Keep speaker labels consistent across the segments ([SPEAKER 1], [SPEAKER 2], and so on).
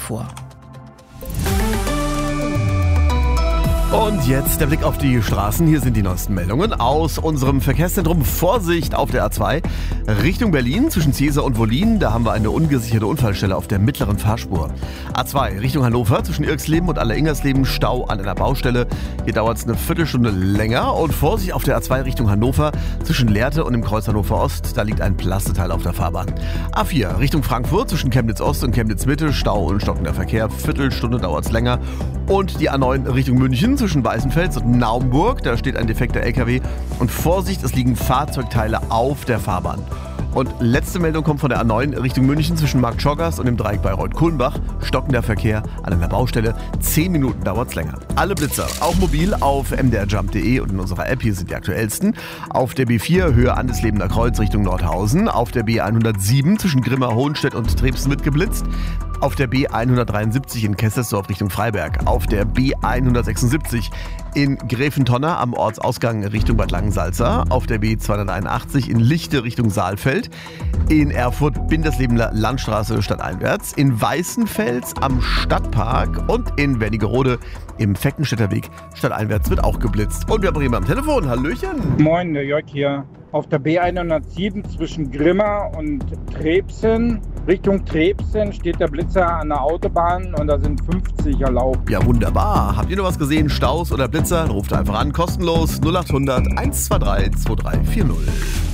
[SPEAKER 1] vor.
[SPEAKER 2] Und jetzt der Blick auf die Straßen. Hier sind die neuesten Meldungen aus unserem Verkehrszentrum. Vorsicht auf der A2 Richtung Berlin zwischen Cäsar und Wollin. Da haben wir eine ungesicherte Unfallstelle auf der mittleren Fahrspur. A2 Richtung Hannover zwischen Irksleben und Alleringersleben Stau an einer Baustelle. Hier dauert es eine Viertelstunde länger. Und Vorsicht auf der A2 Richtung Hannover zwischen Lehrte und dem Kreuz Hannover Ost. Da liegt ein Plasteteil auf der Fahrbahn. A4 Richtung Frankfurt zwischen Chemnitz Ost und Chemnitz Mitte. Stau und stockender Verkehr. Viertelstunde dauert es länger. Und die A9 Richtung München zwischen Weißenfels und Naumburg. Da steht ein defekter LKW. Und Vorsicht, es liegen Fahrzeugteile auf der Fahrbahn. Und letzte Meldung kommt von der A9 Richtung München zwischen Marktschorgast und dem Dreieck Bayreuth-Kulmbach. Stockender Verkehr an einer Baustelle. 10 Minuten dauert es länger. Alle Blitzer, auch mobil auf mdrjump.de und in unserer App. Hier sind die aktuellsten. Auf der B4 Höhe Andeslebener Kreuz Richtung Nordhausen. Auf der B107 zwischen Grimma, Hohenstedt und Trebsen wird geblitzt. Auf der B173 in Kesselsdorf Richtung Freiberg. Auf der B176 in Gräfentonner am Ortsausgang Richtung Bad Langensalza. Auf der B281 in Lichte Richtung Saalfeld. In Erfurt Binderslebener Landstraße stadteinwärts. In Weißenfels am Stadtpark und in Wernigerode im Feckenstädter Weg stadteinwärts wird auch geblitzt. Und wir haben jemanden am Telefon. Hallöchen.
[SPEAKER 3] Moin, der Jörg hier. Auf der B107 zwischen Grimma und Trebsen, Richtung Trebsen, steht der Blitzer an der Autobahn und da sind 50 erlaubt.
[SPEAKER 2] Ja, wunderbar. Habt ihr noch was gesehen? Staus oder Blitzer? Ruft einfach an. Kostenlos 0800 123 2340.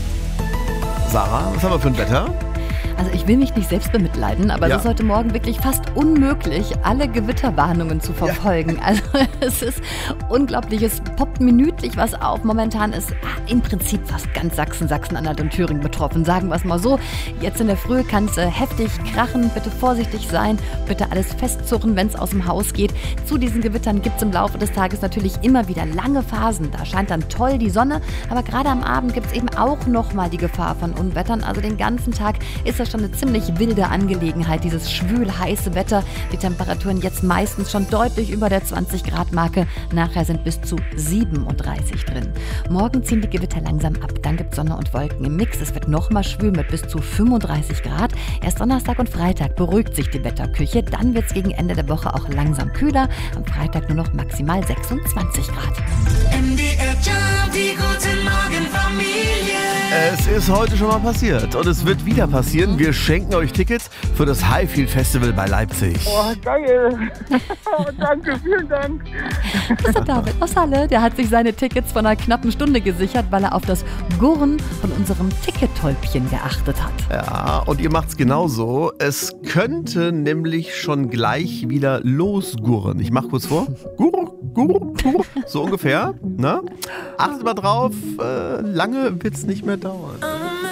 [SPEAKER 2] Sarah, was haben wir für ein Wetter?
[SPEAKER 1] Also ich will mich nicht selbst bemitleiden, aber es ist heute Morgen wirklich fast unmöglich, alle Gewitterwarnungen zu verfolgen. Ja. Also es ist unglaublich, es poppt minütlich was auf. Momentan ist im Prinzip fast ganz Sachsen, Sachsen-Anhalt und Thüringen betroffen. Sagen wir es mal so, jetzt in der Früh kann es heftig krachen, bitte vorsichtig sein, bitte alles festzurren, wenn es aus dem Haus geht. Zu diesen Gewittern gibt es im Laufe des Tages natürlich immer wieder lange Phasen. Da scheint dann toll die Sonne, aber gerade am Abend gibt es eben auch nochmal die Gefahr von Unwettern. Also den ganzen Tag ist das schon eine ziemlich wilde Angelegenheit, dieses schwül-heiße Wetter. Die Temperaturen jetzt meistens schon deutlich über der 20-Grad-Marke. Nachher sind bis zu 37 drin. Morgen ziehen die Gewitter langsam ab. Dann gibt es Sonne und Wolken im Mix. Es wird nochmal schwül mit bis zu 35 Grad. Erst Donnerstag und Freitag beruhigt sich die Wetterküche. Dann wird es gegen Ende der Woche auch langsam kühler. Am Freitag nur noch maximal 26 Grad.
[SPEAKER 4] MDR Jump, die gute Morgenfamilie.
[SPEAKER 2] Es ist heute schon mal passiert und es wird wieder passieren. Wir schenken euch Tickets für das Highfield Festival bei Leipzig.
[SPEAKER 3] Oh, geil. Danke, vielen Dank.
[SPEAKER 1] Das ist der David aus Halle. Der hat sich seine Tickets vor einer knappen Stunde gesichert, weil er auf das Gurren von unserem Ticket-Täubchen geachtet hat.
[SPEAKER 2] Ja, und ihr macht's genauso. Es könnte nämlich schon gleich wieder losgurren. Ich mach kurz vor. Gurr, gurr, gurr. So ungefähr. Na? Achtet mal drauf, lange wird's nicht mehr dauern.